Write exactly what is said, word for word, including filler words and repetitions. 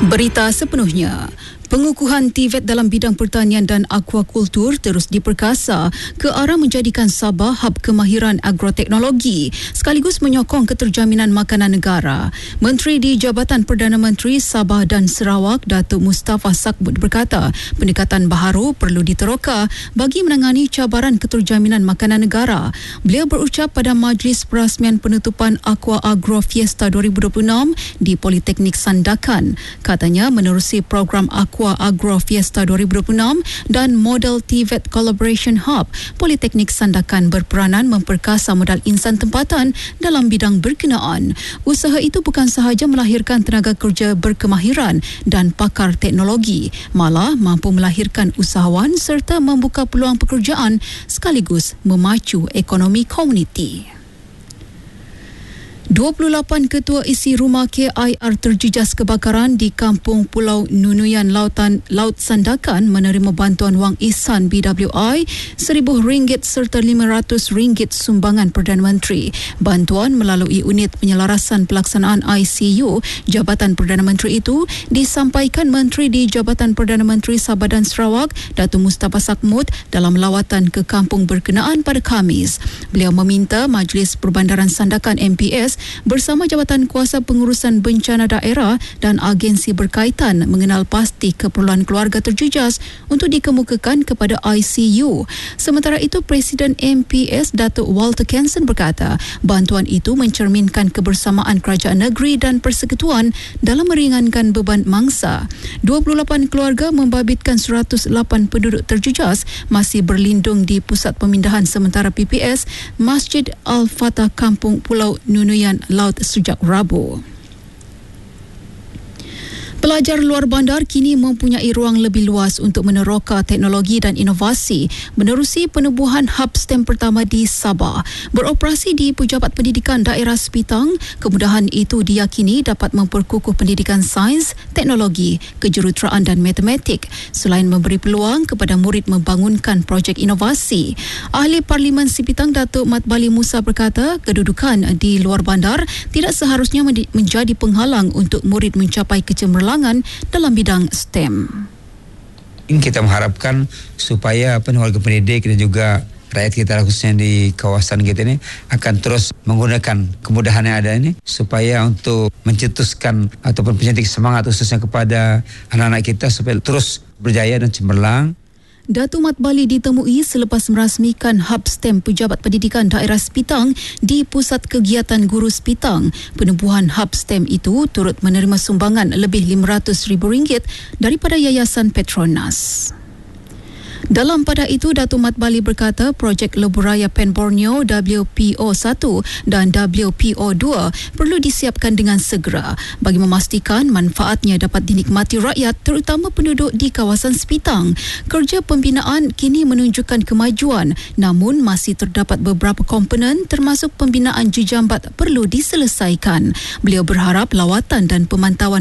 Berita sepenuhnya. Pengukuhan T V E T dalam bidang pertanian dan akuakultur terus diperkasa ke arah menjadikan Sabah hub kemahiran agroteknologi sekaligus menyokong keterjaminan makanan negara. Menteri di Jabatan Perdana Menteri Sabah dan Sarawak, Datuk Mustafa Sakmut berkata, pendekatan baharu perlu diteroka bagi menangani cabaran keterjaminan makanan negara. Beliau berucap pada Majlis Perasmian Penutupan Aqua Agro Fiesta dua ribu dua puluh enam di Politeknik Sandakan. Katanya menerusi program Aqua Agro Fiesta dua ribu dua puluh enam dan model T V E T Collaboration Hub, Politeknik Sandakan berperanan memperkasa modal insan tempatan dalam bidang berkenaan. Usaha itu bukan sahaja melahirkan tenaga kerja berkemahiran dan pakar teknologi, malah mampu melahirkan usahawan serta membuka peluang pekerjaan sekaligus memacu ekonomi komuniti. dua puluh lapan ketua isi rumah K I R terjejas kebakaran di Kampung Pulau Nunuyan Lautan Laut Sandakan menerima bantuan wang ihsan B W I seribu ringgit serta lima ratus ringgit sumbangan Perdana Menteri. Bantuan melalui unit penyelarasan pelaksanaan I C U Jabatan Perdana Menteri itu disampaikan Menteri di Jabatan Perdana Menteri Sabah dan Sarawak, Datuk Mustafa Sakmut dalam lawatan ke kampung berkenaan pada Khamis. Beliau meminta Majlis Perbandaran Sandakan M P S bersama Jabatan Kuasa Pengurusan Bencana Daerah dan agensi berkaitan mengenal pasti keperluan keluarga terjejas untuk dikemukakan kepada I C U. Sementara itu, Presiden M P S Datuk Walter Kenson berkata, bantuan itu mencerminkan kebersamaan kerajaan negeri dan persekutuan dalam meringankan beban mangsa. dua puluh lapan keluarga membabitkan seratus lapan penduduk terjejas masih berlindung di Pusat Pemindahan Sementara P P S Masjid Al-Fatah Kampung Pulau Nunuyan Laut sejak Rabu. Pelajar luar bandar kini mempunyai ruang lebih luas untuk meneroka teknologi dan inovasi menerusi penubuhan hub STEM pertama di Sabah. Beroperasi di Pejabat Pendidikan Daerah Sepitang, kemudahan itu diyakini dapat memperkukuh pendidikan sains, teknologi, kejuruteraan dan matematik selain memberi peluang kepada murid membangunkan projek inovasi. Ahli Parlimen Sepitang Datuk Mat Bali Musa berkata, kedudukan di luar bandar tidak seharusnya menjadi penghalang untuk murid mencapai kecemerlangan dalam bidang STEM. Kita mengharapkan supaya warga pendidik dan juga rakyat kita khususnya di kawasan kita ini akan terus menggunakan kemudahan yang ada ini supaya untuk mencetuskan ataupun mencetak semangat khususnya kepada anak-anak kita supaya terus berjaya dan cemerlang. Datuk Mat Bali ditemui selepas merasmikan hub STEM Pejabat Pendidikan Daerah Sepitang di Pusat Kegiatan Guru Sepitang. Penubuhan hub STEM itu turut menerima sumbangan lebih lima ratus ribu ringgit daripada Yayasan Petronas. Dalam pada itu, Datuk Mat Bali berkata projek Lebuh Raya Pen Borneo W P O satu dan W P O dua perlu disiapkan dengan segera bagi memastikan manfaatnya dapat dinikmati rakyat terutama penduduk di kawasan Sepitang. Kerja pembinaan kini menunjukkan kemajuan namun masih terdapat beberapa komponen termasuk pembinaan jejambat perlu diselesaikan. Beliau berharap lawatan dan pemantauan